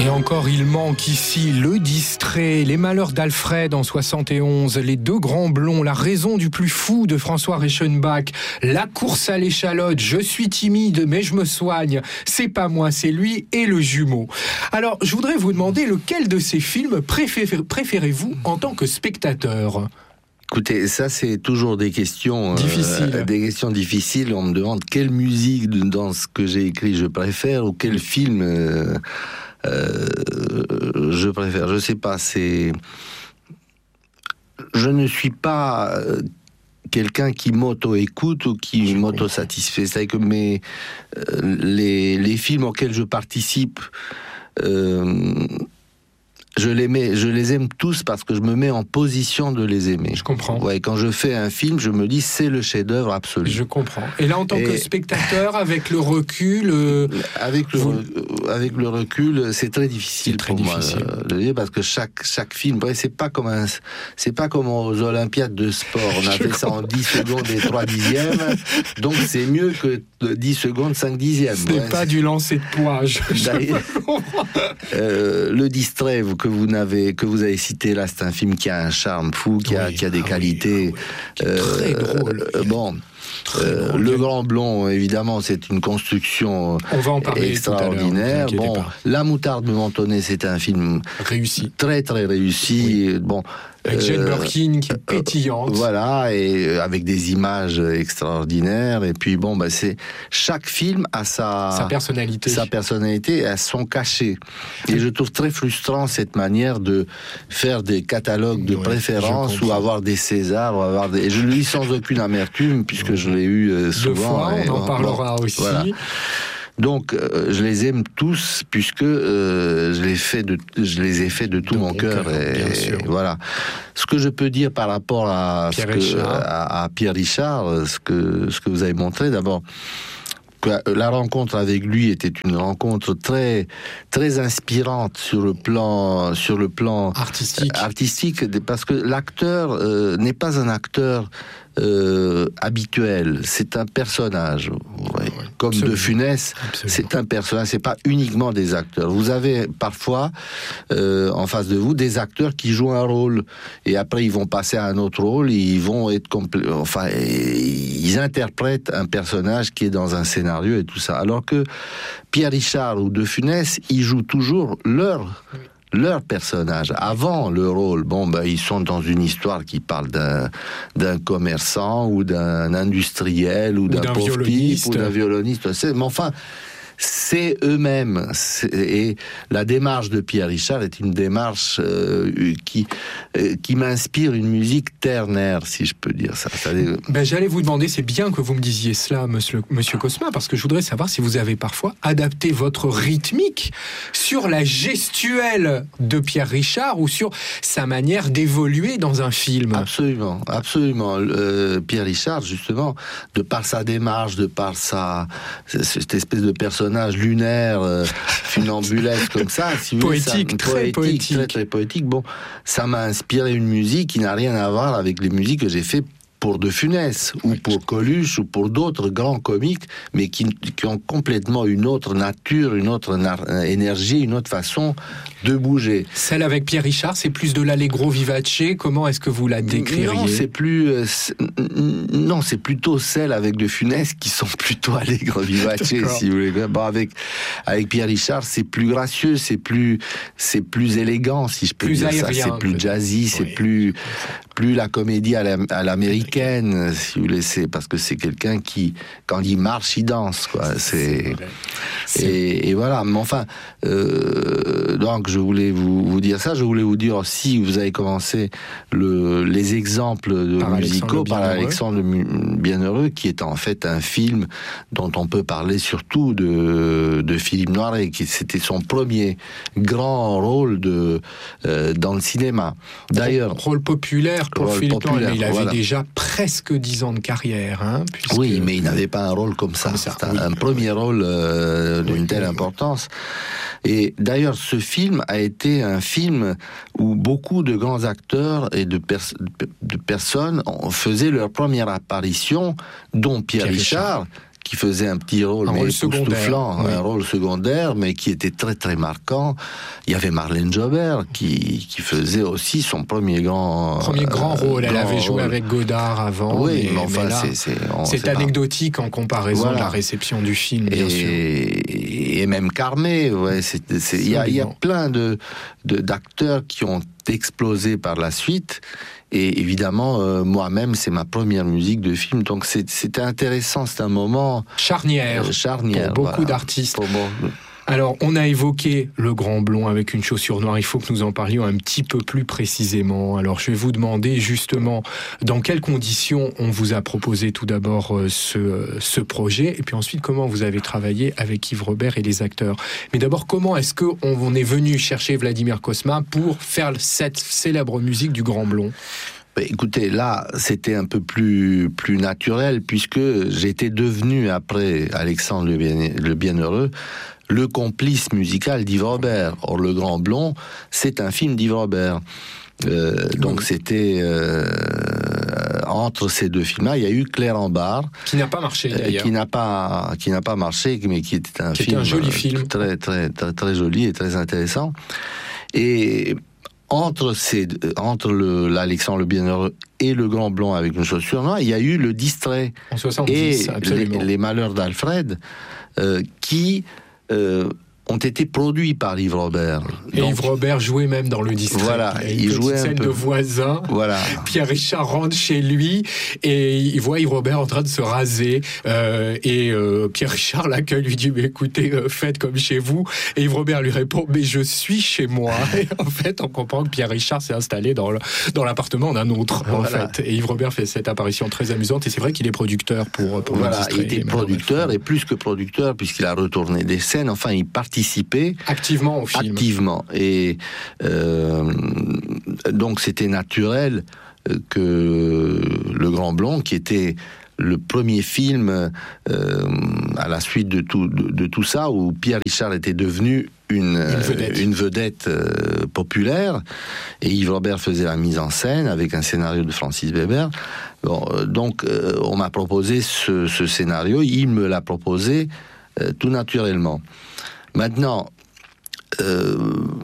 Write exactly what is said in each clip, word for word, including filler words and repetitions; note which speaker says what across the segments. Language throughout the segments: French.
Speaker 1: Et encore, il manque ici le distrait, les malheurs d'Alfred en soixante et onze, les deux grands blonds, la raison du plus fou de François Reichenbach, la course à l'échalote, je suis timide mais je me soigne, c'est pas moi, c'est lui et le jumeau. Alors, je voudrais vous demander lequel de ces films préférez- préférez-vous en tant que spectateur ?
Speaker 2: Écoutez, ça c'est toujours des questions
Speaker 1: difficiles.
Speaker 2: Euh, des questions difficiles. On me demande quelle musique dans ce que j'ai écrit je préfère ou quel film euh, euh, je préfère. Je sais pas. C'est, je ne suis pas quelqu'un qui m'auto-écoute ou qui je m'auto-satisfait. C'est que mes euh, les les films auxquels je participe. Euh, Je les mets, je les aime tous parce que je me mets en position de les aimer.
Speaker 1: Je comprends.
Speaker 2: Ouais, quand je fais un film, je me dis c'est le chef-d'œuvre absolu.
Speaker 1: Je comprends. Et là, en tant
Speaker 2: Et
Speaker 1: que spectateur, avec le recul, euh,
Speaker 2: avec le
Speaker 1: vous...
Speaker 2: avec le recul, c'est très difficile
Speaker 1: c'est très
Speaker 2: pour
Speaker 1: difficile.
Speaker 2: moi de dire parce que chaque chaque film, c'est pas comme un, c'est pas comme aux Olympiades de sport. On a fait ça en dix secondes et trois dixièmes, donc c'est mieux que dix secondes cinq dixièmes.
Speaker 1: Ce n'est
Speaker 2: ouais,
Speaker 1: pas
Speaker 2: c'est...
Speaker 1: du lancer de poids. Je, je
Speaker 2: euh, le distrait que vous n'avez que vous avez cité là, c'est un film qui a un charme fou, qui a
Speaker 1: oui,
Speaker 2: qui a des
Speaker 1: ah
Speaker 2: qualités.
Speaker 1: Oui, ah oui, très euh, drôle.
Speaker 2: Euh, bon. Euh,
Speaker 1: drôle.
Speaker 2: Le Grand Blond, évidemment, c'est une construction
Speaker 1: On va en parler
Speaker 2: extraordinaire.
Speaker 1: Tout à l'heure,
Speaker 2: bon, La Moutarde de Mentonnet, c'est un film
Speaker 1: réussi,
Speaker 2: très très réussi. Oui. Bon,
Speaker 1: avec Jane euh, Birkin qui est pétillante.
Speaker 2: Euh, voilà, et avec des images extraordinaires. Et puis bon, bah c'est chaque film a sa
Speaker 1: sa personnalité,
Speaker 2: sa personnalité, a son cachet. Et je trouve très frustrant cette manière de faire des catalogues de oui, préférences ou avoir des Césars, ou avoir des. Et je le lis sans aucune amertume puisque oui. je l'ai eu euh, souvent.
Speaker 1: Deux fois,
Speaker 2: et
Speaker 1: on en
Speaker 2: bon,
Speaker 1: parlera
Speaker 2: bon,
Speaker 1: aussi.
Speaker 2: Voilà. Donc, euh, je les aime tous puisque euh, je les fais de, je les ai fait de tout de mon cœur. Et, et voilà. Ce que je peux dire par rapport à
Speaker 1: Pierre
Speaker 2: ce que, à, à Pierre Richard, ce que ce que vous avez montré, d'abord. La rencontre avec lui était une rencontre très très inspirante sur le plan sur le plan
Speaker 1: artistique,
Speaker 2: artistique parce que l'acteur euh, n'est pas un acteur euh, habituel, c'est un personnage. Ouais. Comme Absolument. De Funès, Absolument. C'est un personnage, c'est pas uniquement des acteurs. Vous avez parfois euh, en face de vous des acteurs qui jouent un rôle et après ils vont passer à un autre rôle, et ils vont être compl- enfin ils interprètent un personnage qui est dans un scénario et tout ça. Alors que Pierre Richard ou De Funès, ils jouent toujours leur oui. leur personnage avant le rôle. Bon, ben ils sont dans une histoire qui parle d'un d'un commerçant ou d'un industriel ou, ou d'un, d'un pauvre pipe ou d'un violoniste. Mais enfin, c'est eux-mêmes. C'est, et la démarche de Pierre Richard est une démarche euh, qui euh, qui m'inspire une musique ternaire, si je peux dire ça. C'est-à-dire...
Speaker 1: Ben, j'allais vous demander, c'est bien que vous me disiez cela, monsieur, monsieur Cosma, parce que je voudrais savoir si vous avez parfois adapté votre rythmique sur la gestuelle de Pierre Richard ou sur sa manière d'évoluer dans un film.
Speaker 2: Absolument, absolument. Euh, Pierre Richard, justement, de par sa démarche, de par sa cette espèce de personnage lunaire, euh, funambulesque comme ça, si vous
Speaker 1: poétique,
Speaker 2: voulez, ça,
Speaker 1: très
Speaker 2: poétique,
Speaker 1: poétique,
Speaker 2: très très poétique. Bon, ça m'a inspiré une musique qui n'a rien à voir avec les musiques que j'ai fait pour De Funès, ou pour Coluche, ou pour d'autres grands comiques, mais qui, qui ont complètement une autre nature, une autre na- énergie, une autre façon de bouger.
Speaker 1: Celle avec Pierre Richard, c'est plus de l'allegro vivace. Comment est-ce que vous la décririez ?
Speaker 2: Non, c'est plus, euh, c'est, non, c'est plutôt celle avec De Funès qui sont plutôt allegro vivace, si vous voulez. Bon, avec avec Pierre Richard, c'est plus gracieux, c'est plus, c'est plus élégant, si je peux
Speaker 1: plus
Speaker 2: dire
Speaker 1: aérien,
Speaker 2: ça. C'est plus jazzy, oui. C'est plus, plus la comédie à, la, à l'américaine, si vous voulez. C'est parce que c'est quelqu'un qui, quand il marche, il danse, quoi. C'est, c'est et, et voilà. Mais enfin, euh, donc. Je voulais vous, vous dire ça. Je voulais vous dire aussi, vous avez commencé le, les exemples de
Speaker 1: par
Speaker 2: musicaux par
Speaker 1: Alexandre
Speaker 2: Bienheureux, qui est en fait un film dont on peut parler surtout de, de Philippe Noiret, qui c'était son premier grand rôle de, euh, dans le cinéma. D'ailleurs,
Speaker 1: rôle populaire pour
Speaker 2: rôle
Speaker 1: Philippe
Speaker 2: populaire,
Speaker 1: Noiret, mais il avait
Speaker 2: voilà.
Speaker 1: déjà presque dix ans de carrière. Hein, puisque...
Speaker 2: Oui, mais il n'avait pas un rôle comme ça. Comme ça C'est un, oui. un premier rôle euh, d'une oui, telle oui, importance. Et d'ailleurs, ce film a été un film où beaucoup de grands acteurs et de, pers- de personnes faisaient leur première apparition, dont Pierre, Pierre Richard, Richard, qui faisait un petit rôle,
Speaker 1: un
Speaker 2: mais
Speaker 1: rôle
Speaker 2: époustouflant,
Speaker 1: oui.
Speaker 2: un rôle secondaire, mais qui était très très marquant. Il y avait Marlène Jobert qui, qui faisait aussi son premier grand
Speaker 1: premier grand
Speaker 2: euh,
Speaker 1: rôle. Elle
Speaker 2: grand
Speaker 1: avait joué
Speaker 2: rôle.
Speaker 1: avec Godard avant.
Speaker 2: Oui,
Speaker 1: mais,
Speaker 2: mais enfin,
Speaker 1: mais là,
Speaker 2: c'est, c'est, on,
Speaker 1: c'est
Speaker 2: c'est
Speaker 1: anecdotique pas... en comparaison voilà. de la réception du film, bien
Speaker 2: et,
Speaker 1: sûr.
Speaker 2: Et même Carmé, ouais, c'est, c'est, il y a, il y a plein de, de d'acteurs qui ont explosé par la suite. Et évidemment, euh, moi-même, c'est ma première musique de film, donc c'est, c'était intéressant, c'est un moment
Speaker 1: charnière,
Speaker 2: euh, charnière
Speaker 1: pour beaucoup
Speaker 2: voilà,
Speaker 1: d'artistes.
Speaker 2: Pour bon...
Speaker 1: Alors, on a évoqué le Grand Blond avec une chaussure noire. Il faut que nous en parlions un petit peu plus précisément. Alors, je vais vous demander justement dans quelles conditions on vous a proposé tout d'abord ce, ce projet, et puis ensuite comment vous avez travaillé avec Yves Robert et les acteurs. Mais d'abord, comment est-ce qu'on on est venu chercher Vladimir Cosma pour faire cette célèbre musique du Grand Blond ?
Speaker 2: Écoutez, là, c'était un peu plus plus naturel puisque j'étais devenu après Alexandre le, Bien, le Bienheureux le complice musical d'Yves Robert. Or, Le Grand Blond, c'est un film d'Yves Robert. Euh, donc oui. c'était euh, entre ces deux films-là, il y a eu Claire en barre,
Speaker 1: qui n'a pas marché d'ailleurs,
Speaker 2: qui n'a pas qui n'a pas marché, mais qui était un
Speaker 1: qui
Speaker 2: film,
Speaker 1: était un joli
Speaker 2: euh,
Speaker 1: film,
Speaker 2: très très très très joli et très intéressant. Et entre ces, entre le, l'Alexandre le Bienheureux et Le Grand Blond avec une chaussure noire, il y a eu Le Distrait
Speaker 1: en soixante-dix,
Speaker 2: et les, les Malheurs d'Alfred, euh, qui euh, ont été produits par Yves Robert.
Speaker 1: Et donc, Yves Robert jouait même dans Le Distrait.
Speaker 2: Voilà,
Speaker 1: il, il jouait une scène de voisin.
Speaker 2: Voilà.
Speaker 1: Pierre Richard rentre chez lui et il voit Yves Robert en train de se raser. Euh, et euh, Pierre Richard l'accueille, lui dit mais écoutez, euh, faites comme chez vous. Et Yves Robert lui répond mais je suis chez moi. Et en fait, on comprend que Pierre Richard s'est installé dans le, dans l'appartement d'un autre. En voilà. fait, et Yves Robert fait cette apparition très amusante. Et c'est vrai qu'il est producteur pour pour
Speaker 2: voilà,
Speaker 1: Le Distrait.
Speaker 2: Il était producteur et plus que producteur puisqu'il a retourné des scènes. Enfin, il participait
Speaker 1: activement au film.
Speaker 2: Activement. Et euh, donc c'était naturel que Le Grand Blond, qui était le premier film euh, à la suite de tout, de, de tout ça, où Pierre Richard était devenu une, une vedette, une vedette euh, populaire, et Yves Robert faisait la mise en scène avec un scénario de Francis Weber. Bon, donc euh, on m'a proposé ce, ce scénario, il me l'a proposé euh, tout naturellement. Maintenant, Euh,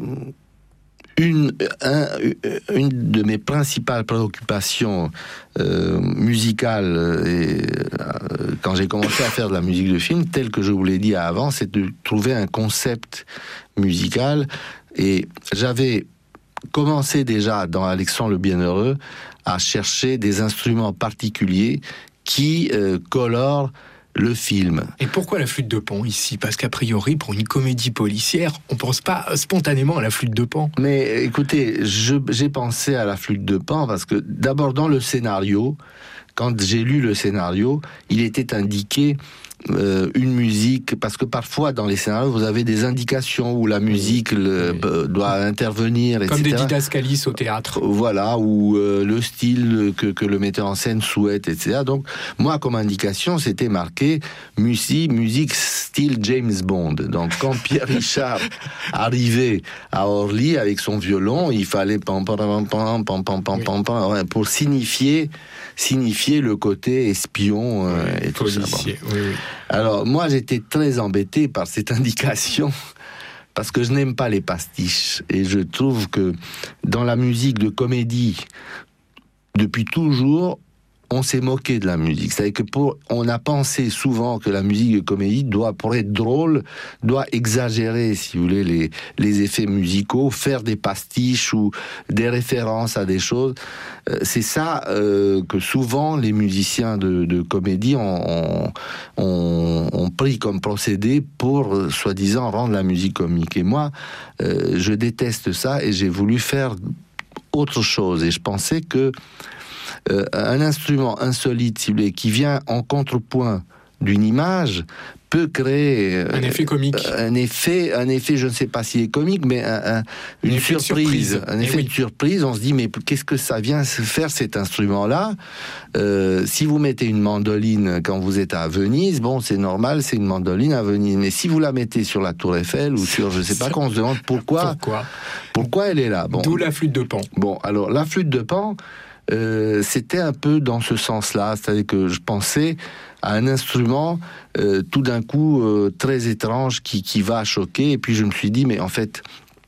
Speaker 2: une, un, une de mes principales préoccupations euh, musicales et, euh, quand j'ai commencé à faire de la musique de film, tel que je vous l'ai dit avant, c'est de trouver un concept musical. Et j'avais commencé déjà dans Alexandre le Bienheureux à chercher des instruments particuliers qui euh, colorent le film.
Speaker 1: Et pourquoi la flûte de Pan ici ? Parce qu'a priori, pour une comédie policière, on pense pas spontanément à la flûte de Pan.
Speaker 2: Mais écoutez, je, j'ai pensé à la flûte de Pan parce que d'abord dans le scénario, quand j'ai lu le scénario, il était indiqué euh, une musique, parce que parfois dans les scénarios vous avez des indications où la musique le, oui. doit intervenir,
Speaker 1: comme
Speaker 2: et cetera.
Speaker 1: Des didascalies au théâtre.
Speaker 2: Voilà, ou euh, le style que, que le metteur en scène souhaite, et cetera. Donc moi comme indication c'était marqué musique, musique style James Bond. Donc quand Pierre Richard arrivait à Orly avec son violon, il fallait pam pam pam pam pam pam pam pam pam pour signifier signifier le côté espion euh,
Speaker 1: oui,
Speaker 2: et tout
Speaker 1: policier,
Speaker 2: ça. Bon.
Speaker 1: Oui, oui.
Speaker 2: Alors moi j'étais très embêté par cette indication parce que je n'aime pas les pastiches et je trouve que dans la musique de comédie depuis toujours on s'est moqué de la musique. C'est-à-dire que pour, on a pensé souvent que la musique de comédie doit, pour être drôle, doit exagérer, si vous voulez, les, les effets musicaux, faire des pastiches ou des références à des choses. Euh, c'est ça euh, que souvent les musiciens de, de comédie ont, ont, ont, ont pris comme procédé pour, euh, soi-disant, rendre la musique comique. Et moi, euh, je déteste ça et j'ai voulu faire autre chose. Et je pensais que Euh, un instrument insolite, si vous voulez, qui vient en contrepoint d'une image, peut créer euh,
Speaker 1: un effet comique,
Speaker 2: un effet, un effet, je ne sais pas s'il est comique, mais un, un, une surprise, surprise, un effet oui. de surprise. On se dit mais qu'est-ce que ça vient faire cet instrument-là ? euh, Si vous mettez une mandoline quand vous êtes à Venise, bon, c'est normal, c'est une mandoline à Venise. Mais si vous la mettez sur la Tour Eiffel ou sur, je sais pas, qu'on se demande pourquoi,
Speaker 1: pourquoi,
Speaker 2: pourquoi elle est là. Bon,
Speaker 1: d'où la flûte de Pan.
Speaker 2: Bon, alors la flûte de Pan. Euh, c'était un peu dans ce sens-là, c'est-à-dire que je pensais à un instrument euh, tout d'un coup euh, très étrange qui, qui va choquer. Et puis je me suis dit, mais en fait,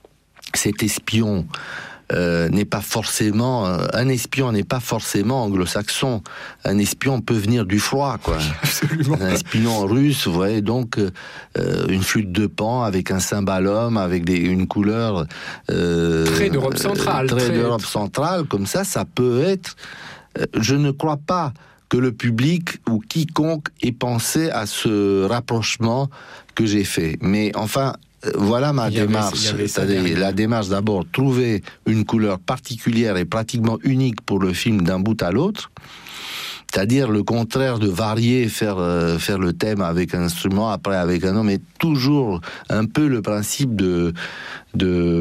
Speaker 2: cet espion euh, n'est pas forcément... Euh, un espion n'est pas forcément anglo-saxon. Un espion peut venir du froid, quoi.
Speaker 1: Absolument.
Speaker 2: Un espion russe, vous voyez, donc euh, une flûte de Pan avec un cymbalum, avec des, une couleur... Euh,
Speaker 1: très d'Europe centrale.
Speaker 2: Très,
Speaker 1: très
Speaker 2: d'Europe centrale, comme ça, ça peut être... Euh, je ne crois pas que le public ou quiconque ait pensé à ce rapprochement que j'ai fait. Mais enfin... Voilà ma démarche, c'est-à-dire la démarche d'abord, trouver une couleur particulière et pratiquement unique pour le film d'un bout à l'autre, c'est-à-dire le contraire de varier, faire, euh, faire le thème avec un instrument, après avec un homme, mais toujours un peu le principe de, de,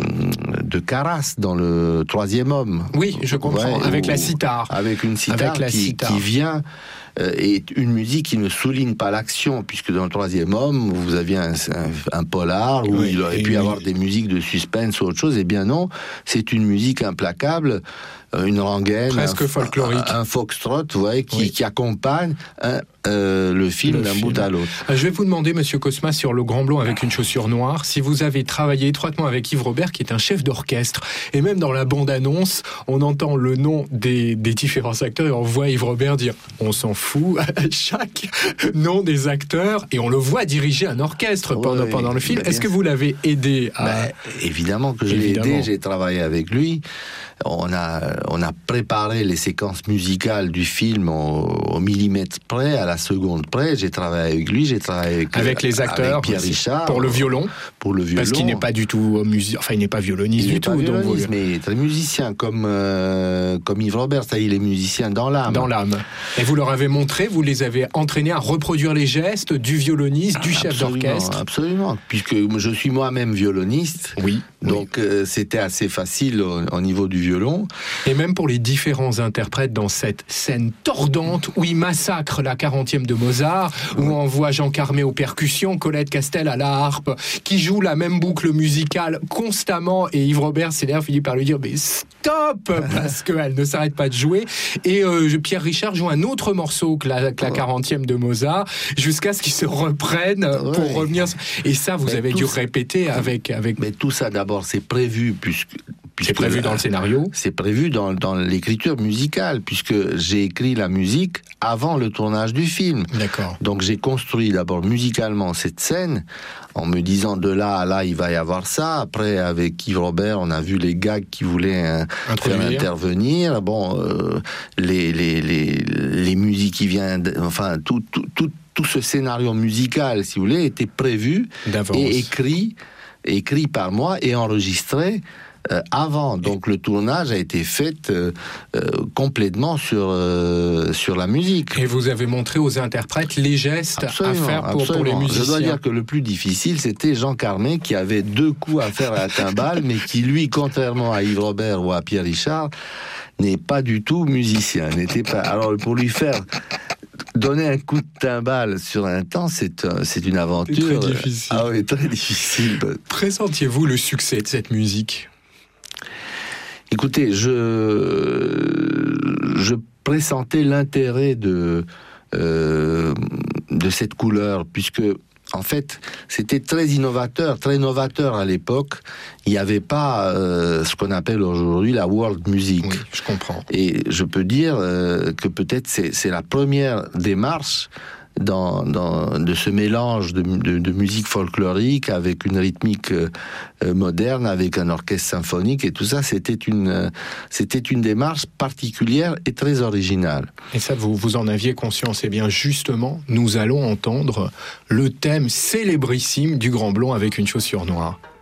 Speaker 2: de Caras dans le Troisième Homme.
Speaker 1: Oui, je comprends, ouais,
Speaker 2: avec
Speaker 1: ou, la sitar.
Speaker 2: Avec une sitar,
Speaker 1: avec
Speaker 2: qui,
Speaker 1: sitar.
Speaker 2: qui vient... est une musique qui ne souligne pas l'action, puisque dans le Troisième Homme, vous aviez un, un, un polar, où oui, il aurait pu y avoir des musiques de suspense ou autre chose. Eh bien non, c'est une musique implacable, une rengaine,
Speaker 1: presque
Speaker 2: un,
Speaker 1: folklorique,
Speaker 2: un, un foxtrot, vous voyez, qui,
Speaker 1: oui.
Speaker 2: qui accompagne un, euh, le film le d'un film. bout à l'autre.
Speaker 1: Je vais vous demander, Monsieur Cosma, sur Le Grand Blond avec une chaussure noire, si vous avez travaillé étroitement avec Yves Robert, qui est un chef d'orchestre, et même dans la bande-annonce, on entend le nom des, des différents acteurs et on voit Yves Robert dire « on s'en fout » à chaque nom des acteurs, et on le voit diriger un orchestre ouais, pendant, pendant le film. Est-ce que vous l'avez aidé à...
Speaker 2: ben, évidemment que je l'ai aidé, j'ai travaillé avec lui. On a, on a préparé les séquences musicales du film au, au millimètre près, à la seconde près. J'ai travaillé avec lui, j'ai travaillé avec,
Speaker 1: avec les acteurs,
Speaker 2: avec Pierre Richard
Speaker 1: pour le violon,
Speaker 2: pour le violon,
Speaker 1: parce qu'il n'est pas du tout music... enfin il n'est pas violoniste
Speaker 2: il
Speaker 1: du
Speaker 2: n'est
Speaker 1: tout,
Speaker 2: pas violoniste,
Speaker 1: donc...
Speaker 2: mais très musicien comme euh, comme Yves Robert, ça, il est musicien dans l'âme.
Speaker 1: Dans l'âme. Et vous leur avez montré, vous les avez entraînés à reproduire les gestes du violoniste, du chef
Speaker 2: absolument,
Speaker 1: d'orchestre.
Speaker 2: Absolument, puisque je suis moi-même violoniste.
Speaker 1: Oui.
Speaker 2: Donc
Speaker 1: oui.
Speaker 2: Euh, c'était assez facile au, au niveau du violon.
Speaker 1: Et même pour les différents interprètes dans cette scène tordante où ils massacrent la quarantième de Mozart, où oui. on voit Jean Carmé aux percussions, Colette Castel à la harpe, qui joue la même boucle musicale constamment, et Yves Robert Sénère finit par lui dire mais stop, parce qu'elle ne s'arrête pas de jouer. Et euh, Pierre Richard joue un autre morceau que la, que la quarantième de Mozart, jusqu'à ce qu'ils se reprennent ouais. pour revenir. Et ça, vous mais avez dû ça... répéter avec, avec...
Speaker 2: Mais tout ça, d'abord, c'est prévu, puisque...
Speaker 1: C'est prévu là, dans le scénario.
Speaker 2: C'est prévu dans, dans l'écriture musicale, puisque j'ai écrit la musique avant le tournage du film.
Speaker 1: D'accord.
Speaker 2: Donc j'ai construit d'abord musicalement cette scène, en me disant de là à là, il va y avoir ça. Après, avec Yves Robert, on a vu les gags qui voulaient hein, faire intervenir. Bon, euh, les, les, les, les musiques qui viennent... Enfin, tout, tout, tout, tout ce scénario musical, si vous voulez, était prévu
Speaker 1: d'avance.
Speaker 2: Et écrit, écrit par moi et enregistré Euh, avant, donc le tournage a été fait euh, euh, complètement sur euh, sur la musique.
Speaker 1: Et vous avez montré aux interprètes les gestes absolument, à faire pour, pour les musiciens.
Speaker 2: Je dois dire que le plus difficile, c'était Jean Carmé qui avait deux coups à faire à la timbale, mais qui lui, contrairement à Yves Robert ou à Pierre Richard, n'est pas du tout musicien. N'était pas. Alors pour lui faire donner un coup de timbale sur un temps, c'est, c'est une aventure.
Speaker 1: C'est très difficile.
Speaker 2: Ah oui, très difficile.
Speaker 1: Pressentiez-vous le succès de cette musique ?
Speaker 2: Écoutez, je, je pressentais l'intérêt de, euh, de cette couleur, puisque, en fait, c'était très innovateur, très novateur à l'époque. Il n'y avait pas euh, ce qu'on appelle aujourd'hui la world music.
Speaker 1: Oui, je comprends.
Speaker 2: Et je peux dire euh, que peut-être c'est, c'est la première démarche Dans, dans, de ce mélange de, de, de musique folklorique avec une rythmique euh, moderne, avec un orchestre symphonique et tout ça, c'était une, euh, c'était une démarche particulière et très originale.
Speaker 1: Et ça, vous, vous en aviez conscience. Et bien justement, nous allons entendre le thème célébrissime du Grand Blond avec une chaussure noire.